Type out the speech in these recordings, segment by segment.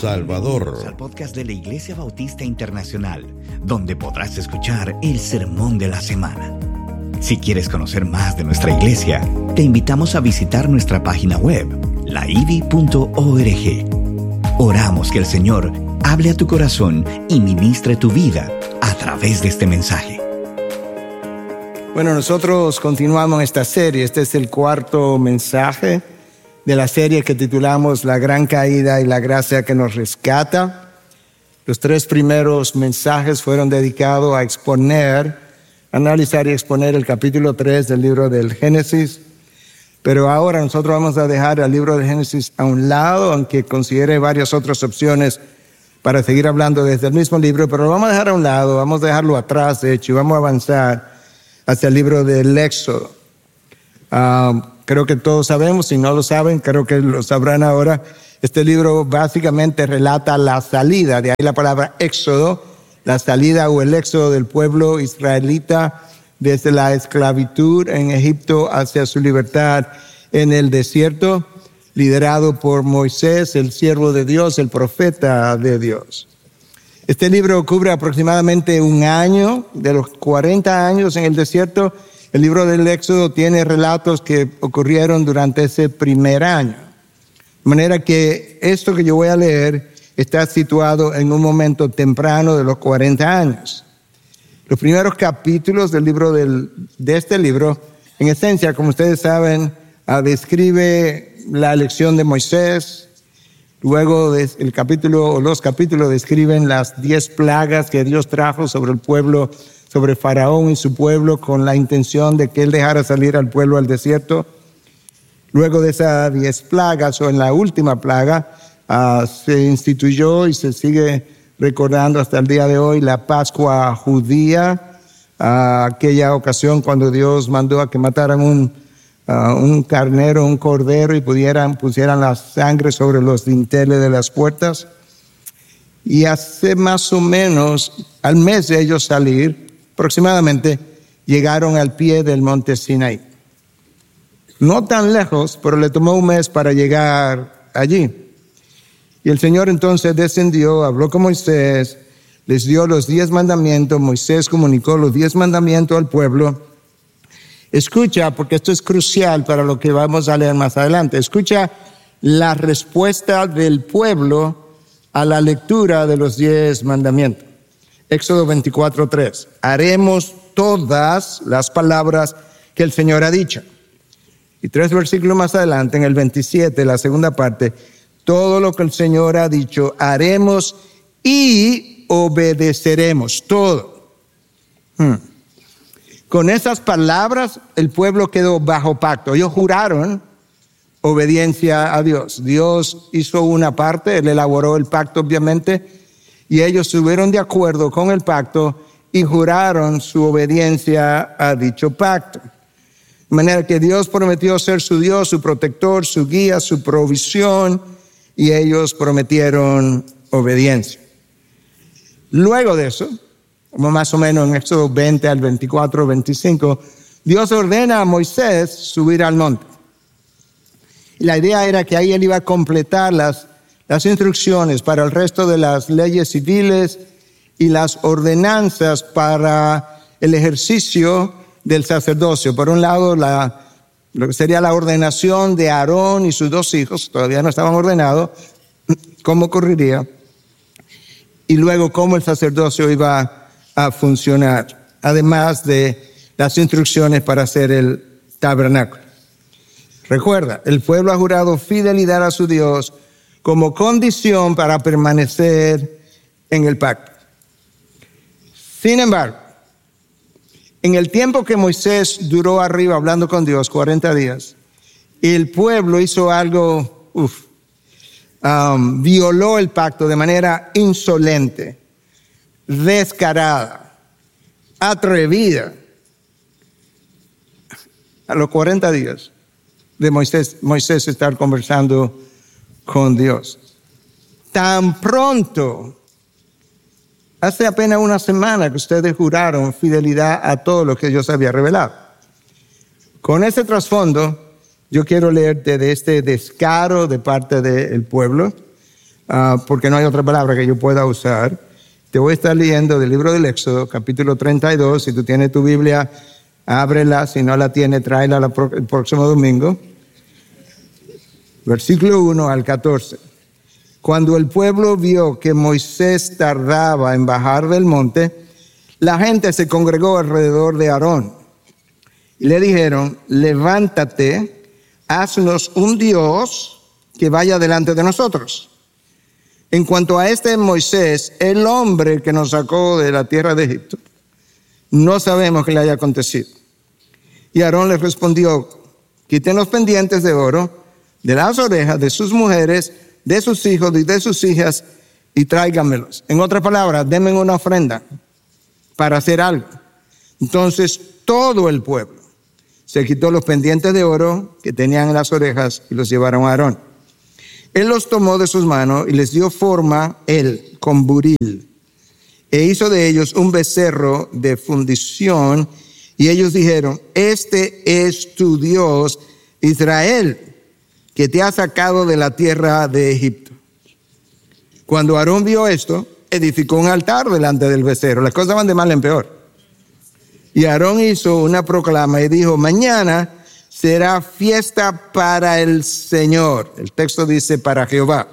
Salvador. Bienvenidos al podcast de la Iglesia Bautista Internacional, donde podrás escuchar el sermón de la semana. Si quieres conocer más de nuestra iglesia, te invitamos a visitar nuestra página web, laivi.org. Oramos que el Señor hable a tu corazón y ministre tu vida a través de este mensaje. Bueno, nosotros continuamos esta serie. Este es el cuarto mensaje de la serie que titulamos La Gran Caída y la Gracia que nos rescata. Los tres primeros mensajes fueron dedicados a analizar y exponer el capítulo 3 del libro del Génesis. Pero ahora nosotros vamos a dejar el libro del Génesis a un lado, aunque considere varias otras opciones para seguir hablando desde el mismo libro, pero lo vamos a dejar a un lado, vamos a dejarlo atrás, de hecho, y vamos a avanzar hacia el libro del Éxodo. Creo que todos sabemos, si no lo saben, creo que lo sabrán ahora. Este libro básicamente relata la salida, de ahí la palabra Éxodo, la salida o el éxodo del pueblo israelita desde la esclavitud en Egipto hacia su libertad en el desierto, liderado por Moisés, el siervo de Dios, el profeta de Dios. Este libro cubre aproximadamente un año, de los 40 años en el desierto. El libro del Éxodo tiene relatos que ocurrieron durante ese primer año. De manera que esto que yo voy a leer está situado en un momento temprano de los 40 años. Los primeros capítulos del libro de este libro, en esencia, como ustedes saben, describe la elección de Moisés. Luego los capítulos describen las 10 plagas que Dios trajo sobre el pueblo, sobre Faraón y su pueblo, con la intención de que él dejara salir al pueblo al desierto. Luego de esas 10 plagas, o en la última plaga, se instituyó y se sigue recordando hasta el día de hoy la Pascua judía, aquella ocasión cuando Dios mandó a que mataran un carnero, un cordero, y pusieran la sangre sobre los dinteles de las puertas. Y hace más o menos, al mes de ellos salir, aproximadamente, llegaron al pie del monte Sinaí. No tan lejos, pero le tomó un mes para llegar allí. Y el Señor entonces descendió, habló con Moisés, les dio los 10 mandamientos. Moisés comunicó los 10 mandamientos al pueblo. Escucha, porque esto es crucial para lo que vamos a leer más adelante. Escucha la respuesta del pueblo a la lectura de los 10 mandamientos. Éxodo 24:3. Haremos todas las palabras que el Señor ha dicho. Y 3 versículos más adelante, en el 27, la segunda parte, todo lo que el Señor ha dicho, haremos y obedeceremos, todo. Con esas palabras, el pueblo quedó bajo pacto. Ellos juraron obediencia a Dios. Dios hizo una parte, Él elaboró el pacto, obviamente, y ellos estuvieron de acuerdo con el pacto y juraron su obediencia a dicho pacto. De manera que Dios prometió ser su Dios, su protector, su guía, su provisión, y ellos prometieron obediencia. Luego de eso, como más o menos en Éxodo 20 al 24, 25, Dios ordena a Moisés subir al monte. Y la idea era que ahí él iba a completar las instrucciones para el resto de las leyes civiles y las ordenanzas para el ejercicio del sacerdocio. Por un lado, lo que sería la ordenación de Aarón y sus 2 hijos, todavía no estaban ordenados, cómo ocurriría, y luego cómo el sacerdocio iba a funcionar, además de las instrucciones para hacer el tabernáculo. Recuerda, el pueblo ha jurado fidelidad a su Dios como condición para permanecer en el pacto. Sin embargo, en el tiempo que Moisés duró arriba hablando con Dios, 40 días, el pueblo hizo algo, violó el pacto de manera insolente, descarada, atrevida. A los 40 días de Moisés estar conversando con Dios. Tan pronto, hace apenas una semana que ustedes juraron fidelidad a todo lo que Dios había revelado. Con ese trasfondo, yo quiero leerte de este descaro de parte del pueblo porque no hay otra palabra que yo pueda usar. Te voy a estar leyendo del libro del Éxodo, capítulo 32. Si tú tienes tu Biblia, ábrela. Si no la tienes, tráela el próximo domingo. Versículo 1 al 14. Cuando el pueblo vio que Moisés tardaba en bajar del monte, la gente se congregó alrededor de Aarón. Y le dijeron, levántate, haznos un Dios que vaya delante de nosotros. En cuanto a este Moisés, el hombre que nos sacó de la tierra de Egipto, no sabemos qué le haya acontecido. Y Aarón les respondió, quiten los pendientes de oro de las orejas de sus mujeres, de sus hijos y de sus hijas y tráiganmelos. En otras palabras, denme una ofrenda para hacer algo. Entonces todo el pueblo se quitó los pendientes de oro que tenían en las orejas y los llevaron a Aarón. Él los tomó de sus manos y les dio forma, él, con buril, e hizo de ellos un becerro de fundición, y ellos dijeron, este es tu Dios, Israel, que te ha sacado de la tierra de Egipto. Cuando Aarón vio esto, edificó un altar delante del becerro. Las cosas van de mal en peor. Y Aarón hizo una proclama y dijo, mañana será fiesta para el Señor. El texto dice para Jehová.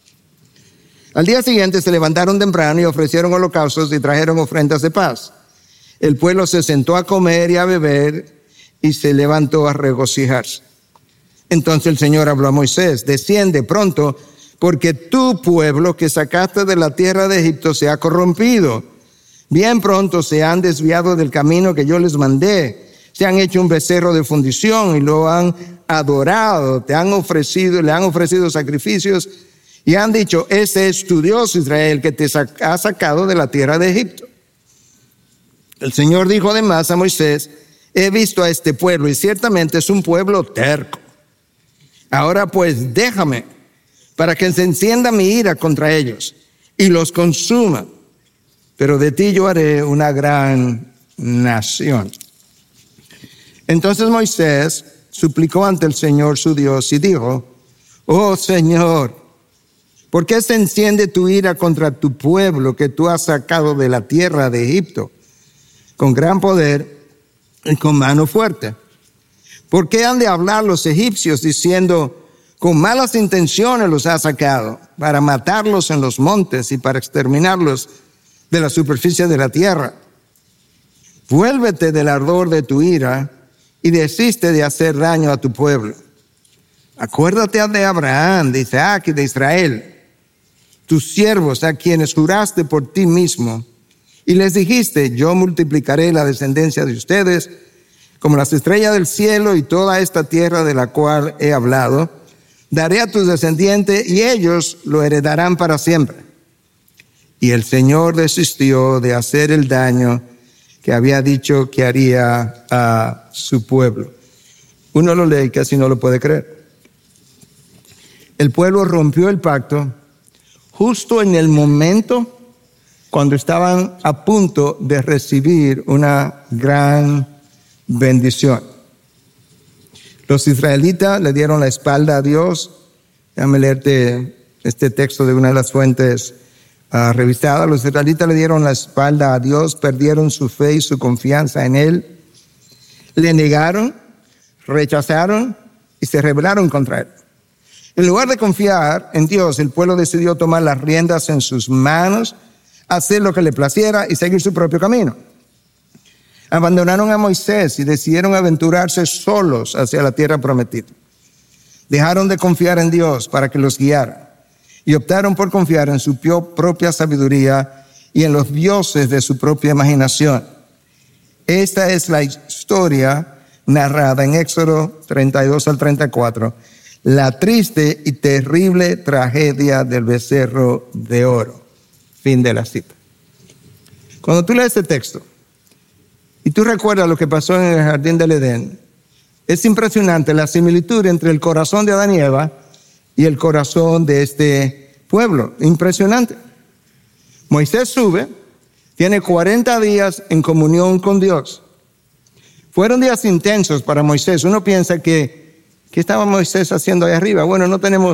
Al día siguiente se levantaron temprano y ofrecieron holocaustos y trajeron ofrendas de paz. El pueblo se sentó a comer y a beber y se levantó a regocijarse. Entonces el Señor habló a Moisés, desciende pronto, porque tu pueblo que sacaste de la tierra de Egipto se ha corrompido. Bien pronto se han desviado del camino que yo les mandé. Se han hecho un becerro de fundición y lo han adorado. Le han ofrecido sacrificios y han dicho, ese es tu Dios Israel que te ha sacado de la tierra de Egipto. El Señor dijo además a Moisés, he visto a este pueblo y ciertamente es un pueblo terco. Ahora pues déjame para que se encienda mi ira contra ellos y los consuma. Pero de ti yo haré una gran nación. Entonces Moisés suplicó ante el Señor su Dios y dijo, oh Señor, ¿por qué se enciende tu ira contra tu pueblo que tú has sacado de la tierra de Egipto con gran poder y con mano fuerte? ¿Por qué han de hablar los egipcios diciendo, con malas intenciones los ha sacado, para matarlos en los montes y para exterminarlos de la superficie de la tierra? Vuélvete del ardor de tu ira y desiste de hacer daño a tu pueblo. Acuérdate de Abraham, de Isaac y de Israel, tus siervos a quienes juraste por ti mismo, y les dijiste, yo multiplicaré la descendencia de ustedes como las estrellas del cielo y toda esta tierra de la cual he hablado, daré a tus descendientes y ellos lo heredarán para siempre. Y el Señor desistió de hacer el daño que había dicho que haría a su pueblo. Uno lo lee y casi no lo puede creer. El pueblo rompió el pacto justo en el momento cuando estaban a punto de recibir una gran bendición. Los israelitas le dieron la espalda a Dios. Déjame leerte este texto de una de las fuentes revisadas. Los israelitas le dieron la espalda a Dios, perdieron su fe y su confianza en Él. Le negaron, rechazaron y se rebelaron contra Él. En lugar de confiar en Dios, el pueblo decidió tomar las riendas en sus manos, hacer lo que le placiera y seguir su propio camino. Abandonaron a Moisés y decidieron aventurarse solos hacia la tierra prometida. Dejaron de confiar en Dios para que los guiara y optaron por confiar en su propia sabiduría y en los dioses de su propia imaginación. Esta es la historia narrada en Éxodo 32 al 34, la triste y terrible tragedia del becerro de oro. Fin de la cita. Cuando tú lees este texto y tú recuerdas lo que pasó en el jardín del Edén, es impresionante la similitud entre el corazón de Adán y Eva y el corazón de este pueblo. Impresionante. Moisés sube, tiene 40 días en comunión con Dios. Fueron días intensos para Moisés. Uno piensa que ¿qué estaba Moisés haciendo ahí arriba? Bueno, no tenemos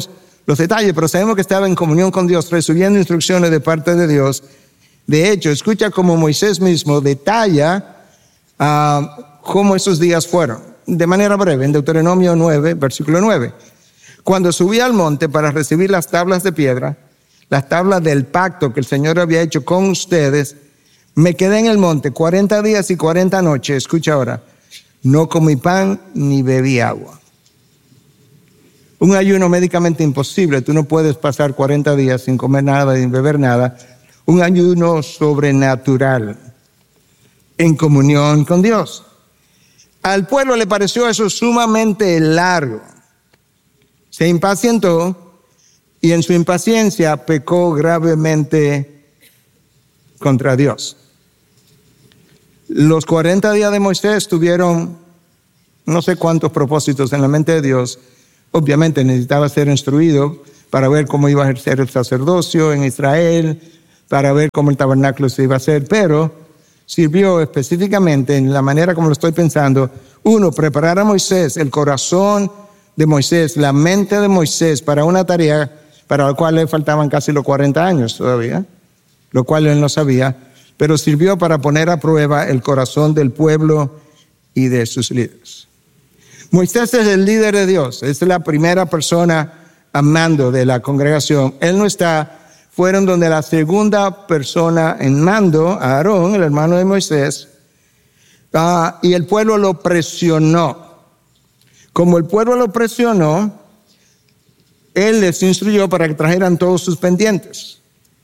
los detalles, pero sabemos que estaba en comunión con Dios, recibiendo instrucciones de parte de Dios. De hecho, escucha cómo Moisés mismo detalla cómo esos días fueron. De manera breve, en Deuteronomio 9, versículo 9. Cuando subí al monte para recibir las tablas de piedra, las tablas del pacto que el Señor había hecho con ustedes, me quedé en el monte 40 días y 40 noches. Escucha ahora, no comí pan ni bebí agua. Un ayuno médicamente imposible. Tú no puedes pasar 40 días sin comer nada, sin beber nada. Un ayuno sobrenatural en comunión con Dios. Al pueblo le pareció eso sumamente largo. Se impacientó y en su impaciencia pecó gravemente contra Dios. Los 40 días de Moisés tuvieron no sé cuántos propósitos en la mente de Dios. Obviamente necesitaba ser instruido para ver cómo iba a ejercer el sacerdocio en Israel, para ver cómo el tabernáculo se iba a hacer, pero sirvió específicamente en la manera como lo estoy pensando. Uno, preparar a Moisés, el corazón de Moisés, la mente de Moisés para una tarea para la cual le faltaban casi los 40 años todavía, lo cual él no sabía, pero sirvió para poner a prueba el corazón del pueblo y de sus líderes. Moisés es el líder de Dios, es la primera persona al mando de la congregación. Él no está. Fueron donde la segunda persona en mando, Aarón, el hermano de Moisés, y el pueblo lo presionó. Como el pueblo lo presionó, él les instruyó para que trajeran todos sus pendientes.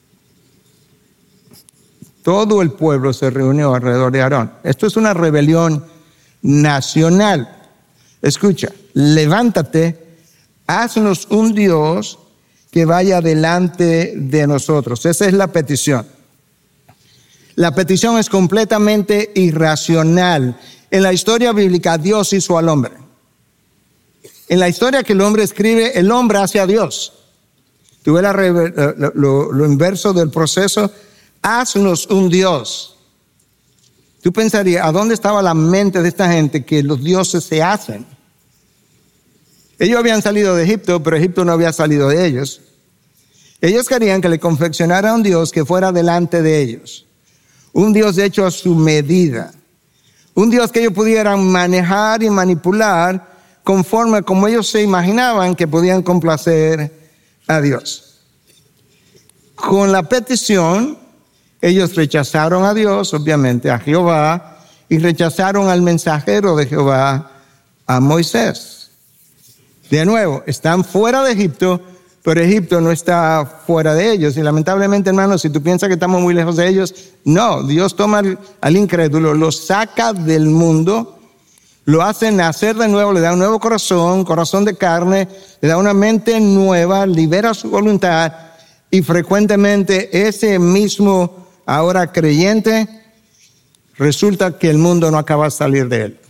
Todo el pueblo se reunió alrededor de Aarón. Esto es una rebelión nacional. Escucha, levántate, haznos un Dios que vaya delante de nosotros. Esa es la petición. La petición es completamente irracional. En la historia bíblica, Dios hizo al hombre. En la historia que el hombre escribe, el hombre hace a Dios. Tú ves lo inverso del proceso. Haznos un Dios. Tú pensarías, ¿a dónde estaba la mente de esta gente que los dioses se hacen? Ellos habían salido de Egipto, pero Egipto no había salido de ellos. Ellos querían que le confeccionara un Dios que fuera delante de ellos. Un Dios hecho a su medida. Un Dios que ellos pudieran manejar y manipular conforme como ellos se imaginaban que podían complacer a Dios. Con la petición, ellos rechazaron a Dios, obviamente a Jehová, y rechazaron al mensajero de Jehová, a Moisés. De nuevo, están fuera de Egipto, pero Egipto no está fuera de ellos. Y lamentablemente, hermanos, si tú piensas que estamos muy lejos de ellos, no. Dios toma al incrédulo, lo saca del mundo, lo hace nacer de nuevo, le da un nuevo corazón de carne, le da una mente nueva, libera su voluntad, y frecuentemente ese mismo ahora creyente resulta que el mundo no acaba de salir de él.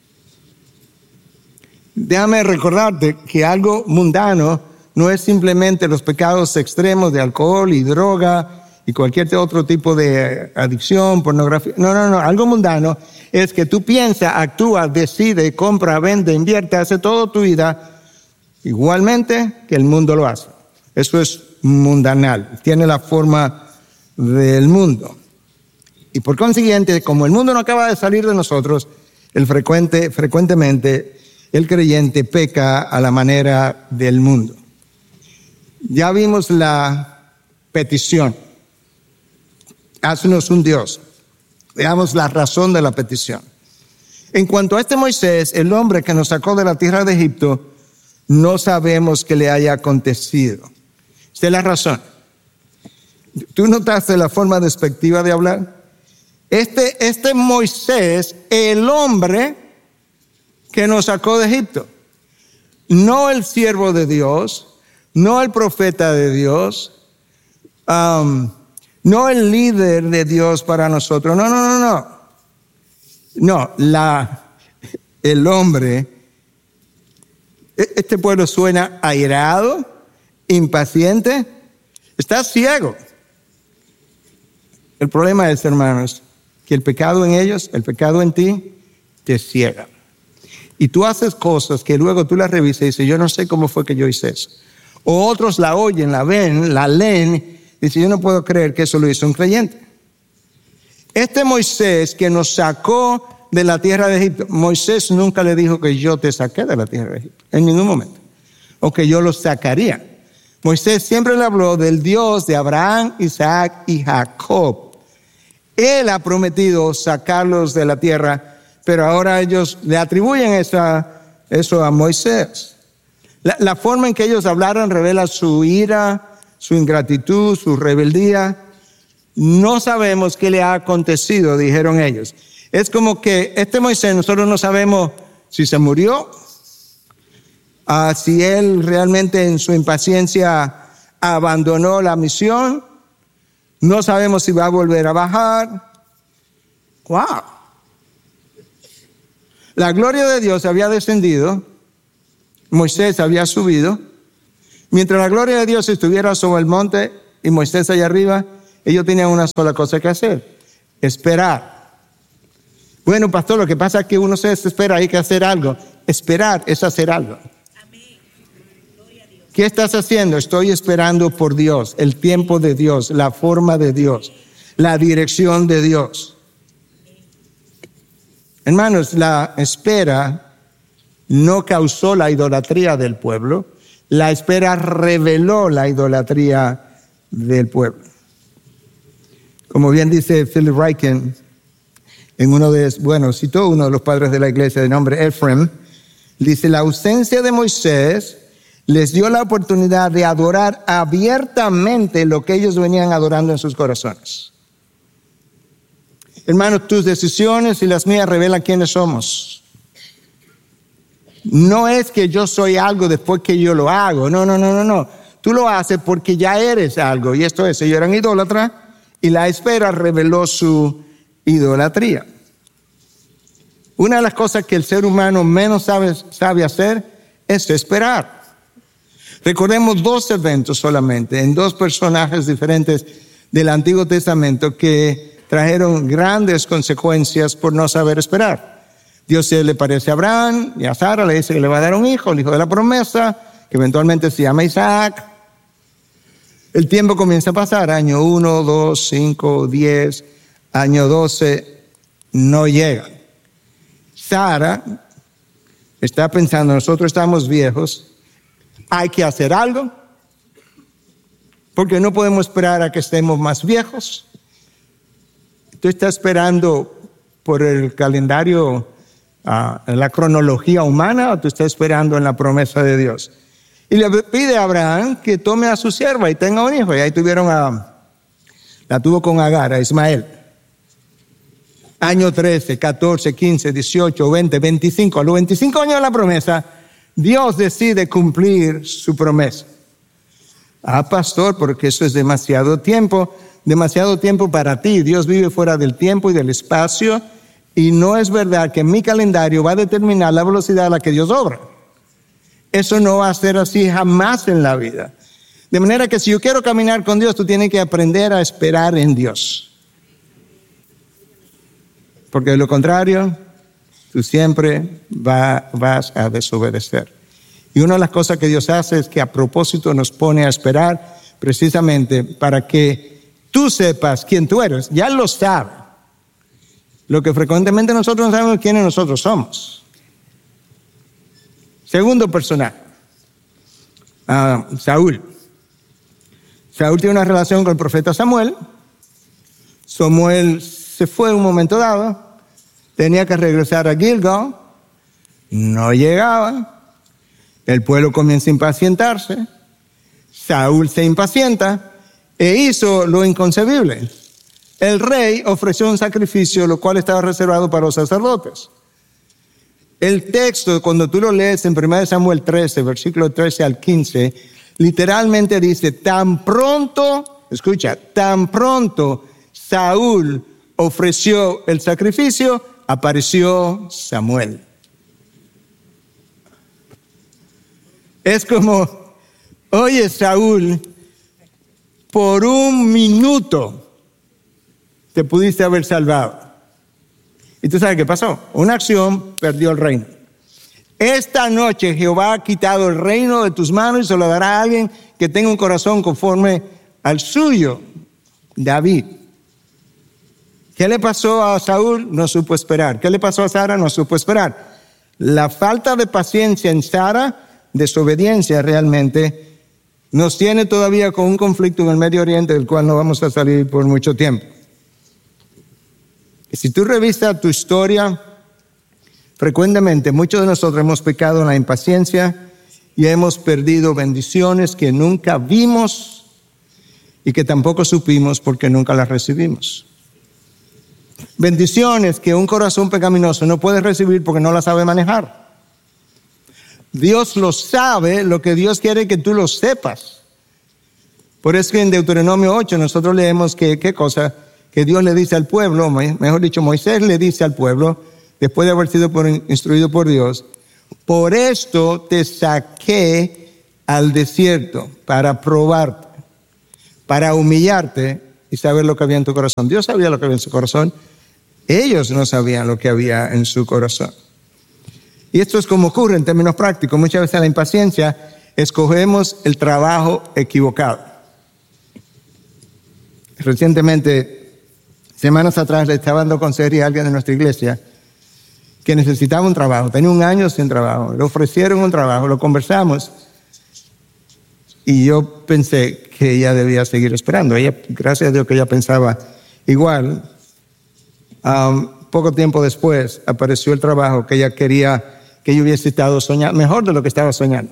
Déjame recordarte que algo mundano no es simplemente los pecados extremos de alcohol y droga y cualquier otro tipo de adicción, pornografía. No. Algo mundano es que tú piensas, actúas, decides, compra, vende, invierte, hace toda tu vida igualmente que el mundo lo hace. Eso es mundanal, tiene la forma del mundo. Y por consiguiente, como el mundo no acaba de salir de nosotros, frecuentemente el creyente peca a la manera del mundo. Ya vimos la petición. Haznos un Dios. Veamos la razón de la petición. En cuanto a este Moisés, el hombre que nos sacó de la tierra de Egipto, no sabemos qué le haya acontecido. Esta es la razón. ¿Tú notaste la forma despectiva de hablar? Este Moisés, el hombre que nos sacó de Egipto, no el siervo de Dios, no el profeta de Dios, no el líder de Dios para nosotros. No, el hombre. Este pueblo suena airado, impaciente, está ciego. El problema es, hermanos, que el pecado en ellos, el pecado en ti, te ciega. Y tú haces cosas que luego tú las revisas y dices, yo no sé cómo fue que yo hice eso. O otros la oyen, la ven, la leen. Dice, yo no puedo creer que eso lo hizo un creyente. Este Moisés que nos sacó de la tierra de Egipto, Moisés nunca le dijo que yo te saqué de la tierra de Egipto, en ningún momento. O que yo los sacaría. Moisés siempre le habló del Dios de Abraham, Isaac y Jacob. Él ha prometido sacarlos de la tierra, pero ahora ellos le atribuyen eso a Moisés. La forma en que ellos hablaron revela su ira, su ingratitud, su rebeldía. No sabemos qué le ha acontecido, dijeron ellos. Es como que este Moisés, nosotros no sabemos si se murió, si él realmente en su impaciencia abandonó la misión. No sabemos si va a volver a bajar. ¡Wow! La gloria de Dios había descendido, Moisés había subido. Mientras la gloria de Dios estuviera sobre el monte y Moisés allá arriba, ellos tenían una sola cosa que hacer: esperar. Bueno, pastor, lo que pasa es que uno se desespera, hay que hacer algo. Esperar es hacer algo. ¿Qué estás haciendo? Estoy esperando por Dios, el tiempo de Dios, la forma de Dios, la dirección de Dios. Hermanos, la espera no causó la idolatría del pueblo, la espera reveló la idolatría del pueblo. Como bien dice Philip Ryken, citó uno de los padres de la iglesia de nombre Ephraim, dice, la ausencia de Moisés les dio la oportunidad de adorar abiertamente lo que ellos venían adorando en sus corazones. Hermanos, tus decisiones y las mías revelan quiénes somos. No es que yo soy algo después que yo lo hago. No. Tú lo haces porque ya eres algo. Y esto es, ellos eran idólatras y la espera reveló su idolatría. Una de las cosas que el ser humano menos sabe hacer es esperar. Recordemos dos eventos solamente, en dos personajes diferentes del Antiguo Testamento que trajeron grandes consecuencias por no saber esperar. Dios se le parece a Abraham y a Sara, le dice que le va a dar un hijo, el hijo de la promesa, que eventualmente se llama Isaac. El tiempo comienza a pasar, año 1, 2, 5, 10, año 12, no llega. Sara está pensando, nosotros estamos viejos, hay que hacer algo, porque no podemos esperar a que estemos más viejos. Tú estás esperando por el calendario, la cronología humana, o tú estás esperando en la promesa de Dios. Y le pide a Abraham que tome a su sierva y tenga un hijo. Y ahí la tuvo con Agar, a Ismael. Año 13, 14, 15, 18, 20, 25. A los 25 años de la promesa, Dios decide cumplir su promesa. Pastor, porque eso es demasiado tiempo para ti. Dios vive fuera del tiempo y del espacio y no es verdad que mi calendario va a determinar la velocidad a la que Dios obra. Eso no va a ser así jamás en la vida. De manera que si yo quiero caminar con Dios, tú tienes que aprender a esperar en Dios. Porque de lo contrario, tú siempre vas a desobedecer. Y una de las cosas que Dios hace es que a propósito nos pone a esperar precisamente para que tú sepas quién tú eres. Ya Él lo sabe. Lo que frecuentemente nosotros no sabemos quiénes nosotros somos. Segundo personaje, Saúl. Saúl tiene una relación con el profeta Samuel. Samuel se fue en un momento dado. Tenía que regresar a Gilgal. No llegaba. El pueblo comienza a impacientarse. Saúl se impacienta e hizo lo inconcebible. El rey ofreció un sacrificio, lo cual estaba reservado para los sacerdotes. El texto, cuando tú lo lees en 1 Samuel 13, versículo 13 al 15, literalmente dice, tan pronto Saúl ofreció el sacrificio, apareció Samuel. Es como, oye Saúl, por un minuto te pudiste haber salvado. ¿Y tú sabes qué pasó? Una acción perdió el reino. esta noche Jehová ha quitado el reino de tus manos y se lo dará a alguien que tenga un corazón conforme al suyo, David. ¿Qué le pasó a Saúl? No supo esperar. ¿Qué le pasó a Sara? No supo esperar. La falta de paciencia en Sara, desobediencia realmente, nos tiene todavía con un conflicto en el Medio Oriente del cual no vamos a salir por mucho tiempo. Si tú revisas tu historia, frecuentemente muchos de nosotros hemos pecado en la impaciencia y hemos perdido bendiciones que nunca vimos y que tampoco supimos porque nunca las recibimos. Bendiciones que un corazón pecaminoso no puede recibir porque no las sabe manejar. Dios lo sabe, lo que Dios quiere que tú lo sepas. Por eso que en Deuteronomio 8 nosotros leemos que, ¿qué cosa? Que Dios le dice al pueblo, mejor dicho, Moisés le dice al pueblo, después de haber sido instruido por Dios, por esto te saqué al desierto para probarte, para humillarte y saber lo que había en tu corazón. Dios sabía lo que había en su corazón. Ellos no sabían lo que había en su corazón. Y esto es como ocurre en términos prácticos. Muchas veces en la impaciencia escogemos el trabajo equivocado. Recientemente, semanas atrás, le estaba dando consejería a alguien de nuestra iglesia que necesitaba un trabajo. Tenía 1 año sin trabajo. Le ofrecieron un trabajo, lo conversamos. Y yo pensé que ella debía seguir esperando. Ella, gracias a Dios que ella pensaba igual. Poco tiempo después apareció el trabajo que ella quería que yo hubiese estado soñando, mejor de lo que estaba soñando.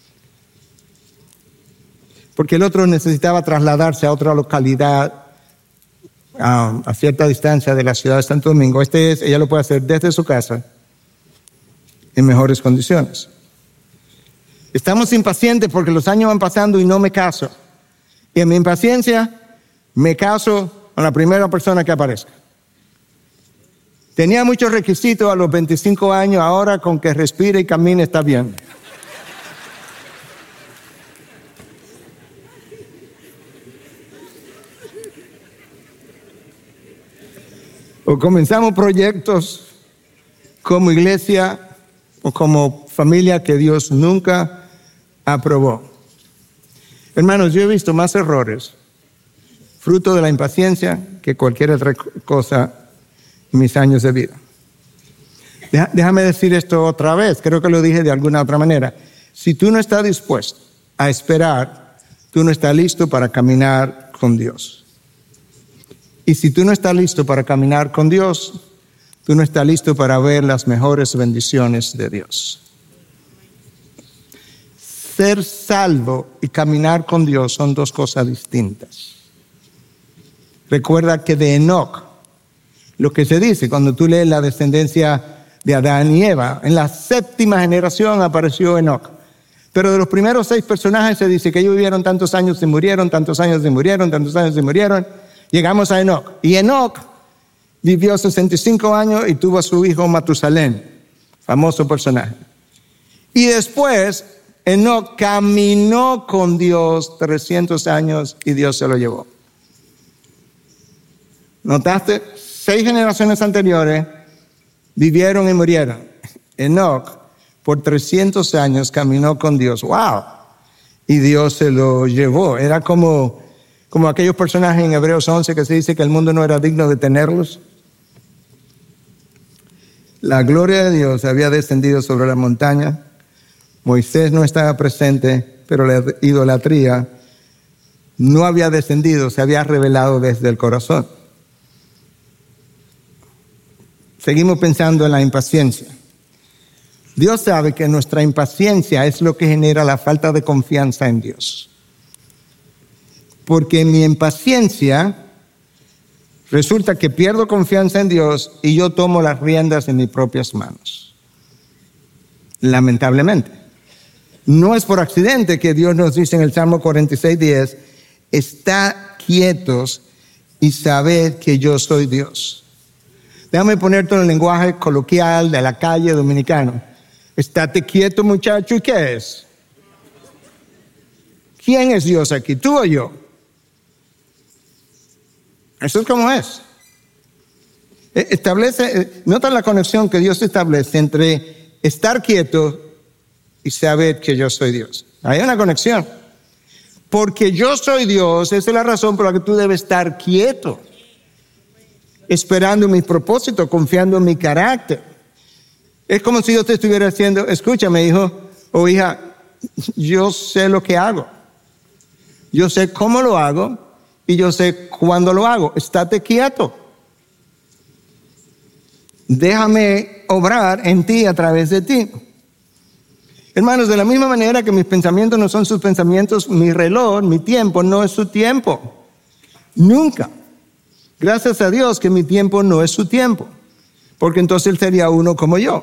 Porque el otro necesitaba trasladarse a otra localidad a cierta distancia de la ciudad de Santo Domingo. Ella lo puede hacer desde su casa en mejores condiciones. Estamos impacientes porque los años van pasando y no me caso. Y en mi impaciencia me caso con la primera persona que aparezca. Tenía muchos requisitos a los 25 años, ahora con que respire y camine está bien. O comenzamos proyectos como iglesia o como familia que Dios nunca aprobó. Hermanos, yo he visto más errores fruto de la impaciencia que cualquier otra cosa en mis años de vida. Déjame decir esto otra vez, creo que lo dije de alguna otra manera. Si tú no estás dispuesto a esperar, tú no estás listo para caminar con Dios. Y si tú no estás listo para caminar con Dios, tú no estás listo para ver las mejores bendiciones de Dios. Ser salvo y caminar con Dios son dos cosas distintas. Recuerda que de Enoc, lo que se dice cuando tú lees la descendencia de Adán y Eva, en la 7ª generación apareció Enoc. Pero de los primeros 6 personajes se dice que ellos vivieron tantos años y murieron, tantos años y murieron, tantos años y murieron. Llegamos a Enoc. Y Enoc vivió 65 años y tuvo a su hijo Matusalén, famoso personaje. Y después Enoc caminó con Dios 300 años y Dios se lo llevó. ¿Notaste? 6 generaciones anteriores vivieron y murieron. Enoc por 300 años caminó con Dios. ¡Wow! Y Dios se lo llevó. Era como aquellos personajes en Hebreos 11 que se dice que el mundo no era digno de tenerlos. La gloria de Dios había descendido sobre la montaña. Moisés no estaba presente, pero la idolatría no había descendido, se había revelado desde el corazón. Seguimos pensando en la impaciencia. Dios sabe que nuestra impaciencia es lo que genera la falta de confianza en Dios. Porque en mi impaciencia resulta que pierdo confianza en Dios y yo tomo las riendas en mis propias manos. Lamentablemente. No es por accidente que Dios nos dice en el Salmo 46:10, estad quietos y sabed que yo soy Dios. Déjame ponerte en el lenguaje coloquial de la calle dominicano. Estate quieto, muchacho, ¿y qué es? ¿Quién es Dios aquí, tú o yo? Eso es como es. Nota la conexión que Dios establece entre estar quieto y saber que yo soy Dios. Hay una conexión. Porque yo soy Dios, esa es la razón por la que tú debes estar quieto, esperando en mi propósito, confiando en mi carácter. Es como si yo te estuviera diciendo, escúchame, hijo o hija, yo sé lo que hago. Yo sé cómo lo hago y yo sé cuándo lo hago. Estate quieto. Déjame obrar en ti a través de ti. Hermanos, de la misma manera que mis pensamientos no son sus pensamientos, mi reloj, mi tiempo no es su tiempo. Nunca. Gracias a Dios que mi tiempo no es su tiempo, porque entonces Él sería uno como yo.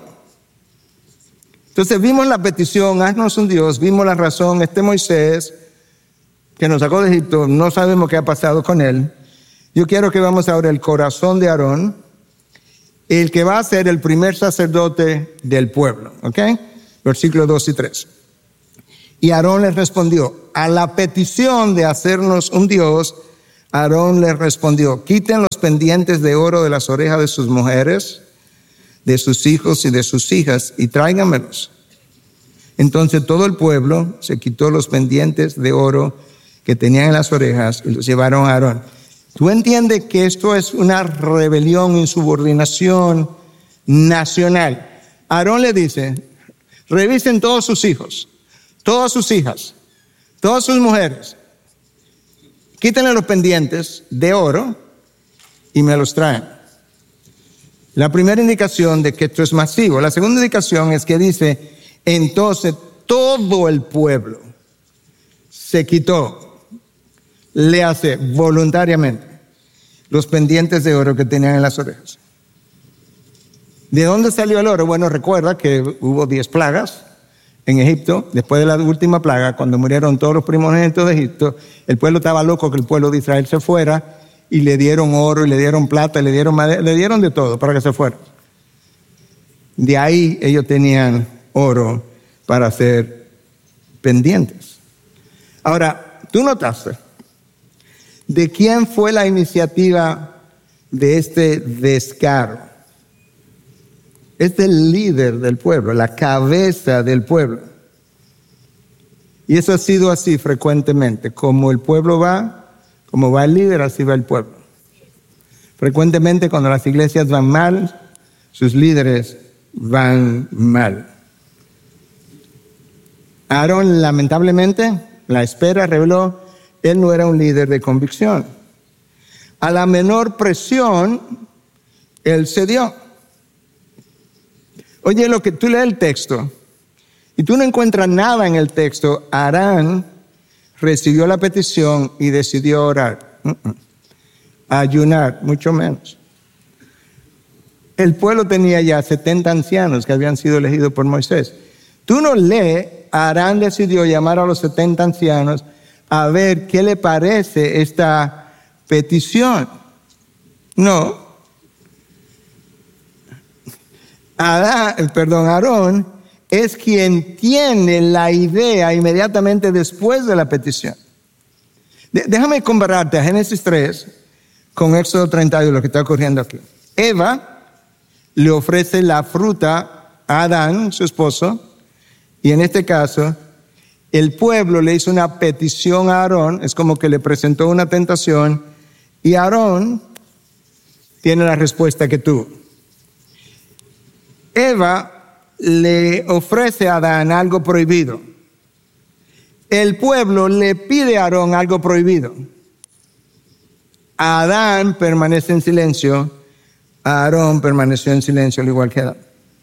Entonces vimos la petición, haznos un Dios, vimos la razón, Moisés que nos sacó de Egipto, no sabemos qué ha pasado con él. Yo quiero que veamos ahora el corazón de Aarón, el que va a ser el primer sacerdote del pueblo, ¿ok? Versículos 2 y 3. Y Aarón les respondió, a la petición de hacernos un Dios, Aarón les respondió, quiten los pendientes de oro de las orejas de sus mujeres, de sus hijos y de sus hijas, y tráiganmelos. Entonces todo el pueblo se quitó los pendientes de oro que tenían en las orejas y los llevaron a Aarón. ¿Tú entiendes que esto es una rebelión, insubordinación nacional? Aarón le dice, revisen todos sus hijos, todas sus hijas, todas sus mujeres. Quítenle los pendientes de oro y me los traen. La primera indicación de que esto es masivo. La segunda indicación es que dice, entonces todo el pueblo se quitó, le hace voluntariamente los pendientes de oro que tenían en las orejas. ¿De dónde salió el oro? Bueno, recuerda que hubo 10 plagas en Egipto. Después de la última plaga, cuando murieron todos los primogénitos de Egipto, el pueblo estaba loco que el pueblo de Israel se fuera, y le dieron oro, y le dieron plata, y le dieron madera, le dieron de todo para que se fuera. De ahí ellos tenían oro para hacer pendientes. Ahora, tú notaste de quién fue la iniciativa de este descaro. Es del líder del pueblo, la cabeza del pueblo. Y eso ha sido así frecuentemente. Como el pueblo va, como va el líder, así va el pueblo. Frecuentemente cuando las iglesias van mal, sus líderes van mal. Aarón, lamentablemente, la espera reveló, él no era un líder de convicción. A la menor presión, él cedió. Oye, lo que tú lees el texto y tú no encuentras nada en el texto, Aarón recibió la petición y decidió orar. Ayunar, mucho menos. El pueblo tenía ya 70 ancianos que habían sido elegidos por Moisés. Tú no lees, Aarón decidió llamar a los 70 ancianos a ver qué le parece esta petición. No. Aarón es quien tiene la idea inmediatamente después de la petición. Déjame compararte a Génesis 3 con Éxodo 32, lo que está ocurriendo aquí. Eva le ofrece la fruta a Adán, su esposo, y en este caso, el pueblo le hizo una petición a Aarón, es como que le presentó una tentación, y Aarón tiene la respuesta que tuvo. Eva le ofrece a Adán algo prohibido. El pueblo le pide a Aarón algo prohibido. Adán permanece en silencio, Aarón permaneció en silencio al igual que Adán.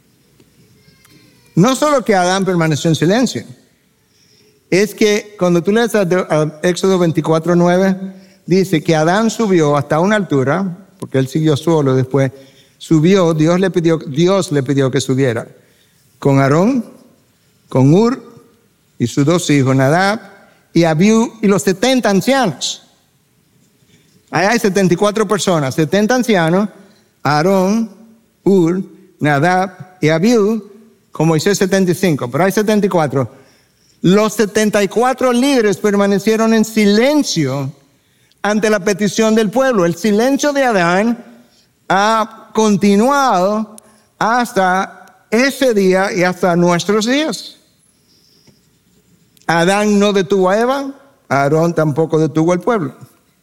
No solo que Adán permaneció en silencio, es que cuando tú lees a Éxodo 24:9, dice que Adán subió hasta una altura, porque él siguió solo después, subió, Dios le pidió que subiera, con Aarón, con Ur y sus 2 hijos, Nadab y Abiú, y los 70 ancianos. Ahí hay 74 personas, 70 ancianos, Aarón, Ur, Nadab y Abiú, con Moisés 75, pero hay 74. Los 74 líderes permanecieron en silencio ante la petición del pueblo. El silencio de Adán ha continuado hasta ese día y hasta nuestros días. Adán no detuvo a Eva, Aarón tampoco detuvo al pueblo.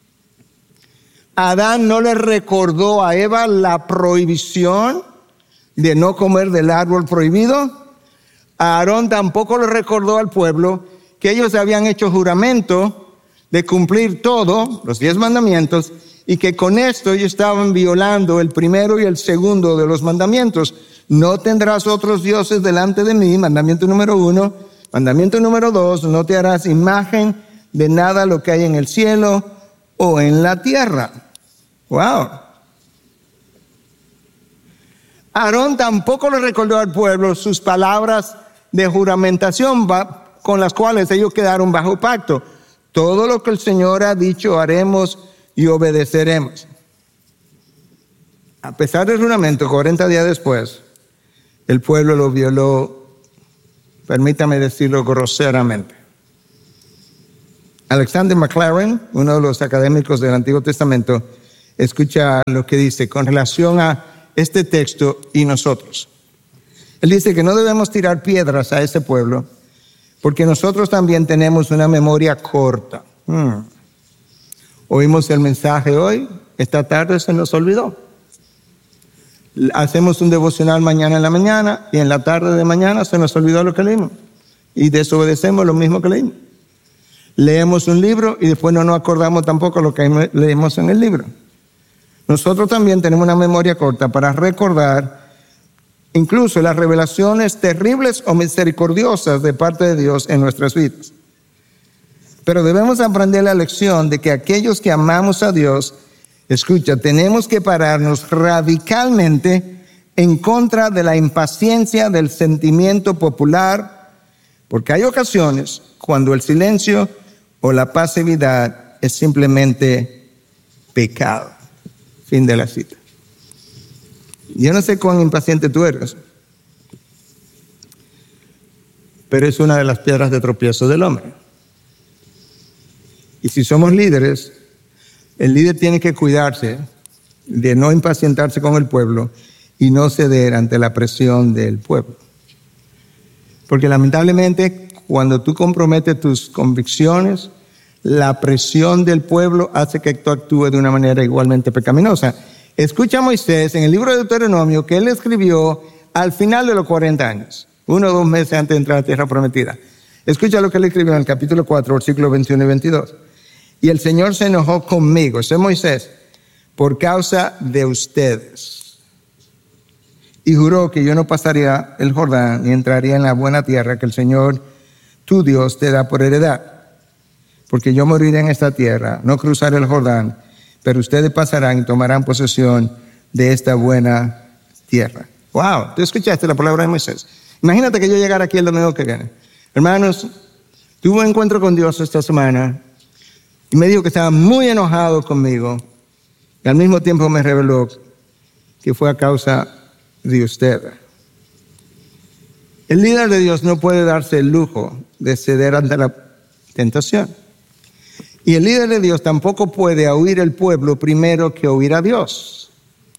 Adán no le recordó a Eva la prohibición de no comer del árbol prohibido. Aarón tampoco le recordó al pueblo que ellos habían hecho juramento de cumplir todo, los 10 mandamientos, y que con esto ellos estaban violando el primero y el segundo de los mandamientos. No tendrás otros dioses delante de mí, mandamiento número 1. Mandamiento número 2, no te harás imagen de nada lo que hay en el cielo o en la tierra. ¡Wow! Aarón tampoco le recordó al pueblo sus palabras de juramentación con las cuales ellos quedaron bajo pacto. Todo lo que el Señor ha dicho haremos y obedeceremos. A pesar del juramento, 40 días después, el pueblo lo violó, permítame decirlo groseramente. Alexander McLaren, uno de los académicos del Antiguo Testamento, escucha lo que dice con relación a este texto y nosotros. Él dice que no debemos tirar piedras a ese pueblo porque nosotros también tenemos una memoria corta. Oímos el mensaje hoy, esta tarde se nos olvidó. Hacemos un devocional mañana en la mañana y en la tarde de mañana se nos olvidó lo que leímos y desobedecemos lo mismo que leímos. Leemos un libro y después no nos acordamos tampoco lo que leemos en el libro. Nosotros también tenemos una memoria corta para recordar incluso las revelaciones terribles o misericordiosas de parte de Dios en nuestras vidas. Pero debemos aprender la lección de que aquellos que amamos a Dios, escucha, tenemos que pararnos radicalmente en contra de la impaciencia del sentimiento popular, porque hay ocasiones cuando el silencio o la pasividad es simplemente pecado. Fin de la cita. Yo no sé cuán impaciente tú eres, pero es una de las piedras de tropiezo del hombre. Y si somos líderes, el líder tiene que cuidarse de no impacientarse con el pueblo y no ceder ante la presión del pueblo. Porque lamentablemente, cuando tú comprometes tus convicciones, la presión del pueblo hace que tú actúes de una manera igualmente pecaminosa. Escucha a Moisés en el libro de Deuteronomio que él escribió al final de los 40 años, 1 o 2 meses antes de entrar a la tierra prometida. Escucha lo que él escribió en el capítulo 4, versículos 21 y 22. Y el Señor se enojó conmigo, ese es Moisés, por causa de ustedes. Y juró que yo no pasaría el Jordán ni entraría en la buena tierra que el Señor, tu Dios, te da por heredad. Porque yo moriré en esta tierra, no cruzaré el Jordán, pero ustedes pasarán y tomarán posesión de esta buena tierra. Wow, tú escuchaste la palabra de Moisés. Imagínate que yo llegara aquí el domingo que viene. Hermanos, tuve un encuentro con Dios esta semana y me dijo que estaba muy enojado conmigo y al mismo tiempo me reveló que fue a causa de ustedes. El líder de Dios no puede darse el lujo de ceder ante la tentación. Y el líder de Dios tampoco puede oír el pueblo primero que oír a Dios.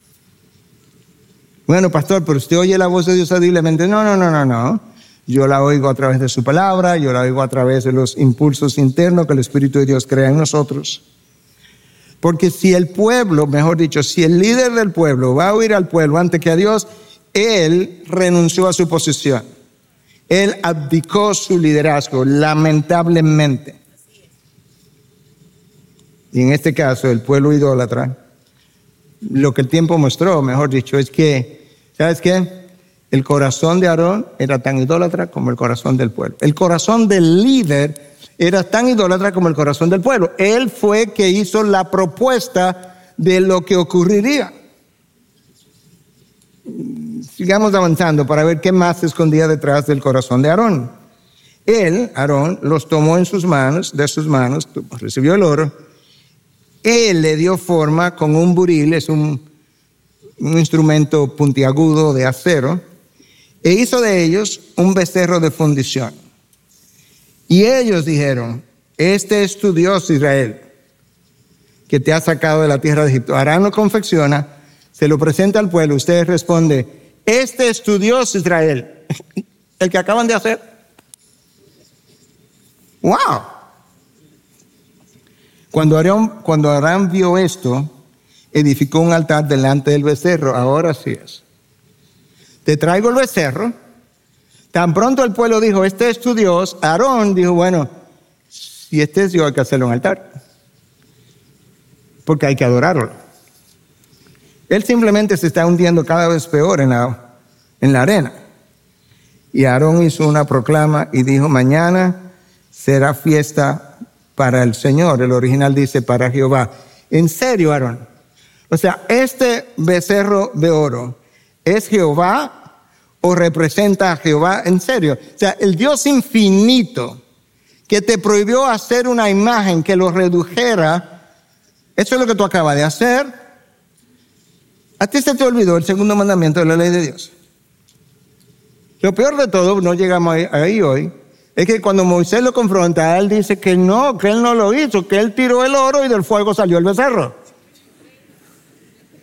Bueno, pastor, pero usted oye la voz de Dios audiblemente. No. Yo la oigo a través de su palabra, yo la oigo a través de los impulsos internos que el Espíritu de Dios crea en nosotros. Porque si el pueblo, mejor dicho, si el líder del pueblo va a oír al pueblo antes que a Dios, él renunció a su posición. Él abdicó su liderazgo, lamentablemente. Y en este caso, el pueblo idólatra, lo que el tiempo mostró, mejor dicho, es que, ¿sabes qué? El corazón de Aarón era tan idólatra como el corazón del pueblo. El corazón del líder era tan idólatra como el corazón del pueblo. Él fue que hizo la propuesta de lo que ocurriría. Sigamos avanzando para ver qué más se escondía detrás del corazón de Aarón. Él, Aarón, los tomó en sus manos, recibió el oro. Él le dio forma con un buril, es un instrumento puntiagudo de acero, e hizo de ellos un becerro de fundición. Y ellos dijeron, este es tu Dios Israel, que te ha sacado de la tierra de Egipto. Aarón lo confecciona, se lo presenta al pueblo, usted responde, este es tu Dios, Israel, el que acaban de hacer. ¡Wow! Cuando Aarón vio esto, edificó un altar delante del becerro. Ahora sí es. Te traigo el becerro. Tan pronto el pueblo dijo, este es tu Dios, Aarón dijo, bueno, si este es Dios, hay que hacerle un altar. Porque hay que adorarlo. Él simplemente se está hundiendo cada vez peor en la arena. Y Aarón hizo una proclama y dijo, mañana será fiesta para el Señor. El original dice para Jehová. ¿En serio, Aarón? O sea, este becerro de oro, ¿es Jehová o representa a Jehová? En serio. O sea, el Dios infinito que te prohibió hacer una imagen que lo redujera, eso es lo que tú acabas de hacer. A ti se te olvidó el segundo mandamiento de la ley de Dios. Lo peor de todo, no llegamos ahí hoy, es que cuando Moisés lo confronta, él dice que él no lo hizo, que él tiró el oro y del fuego salió el becerro.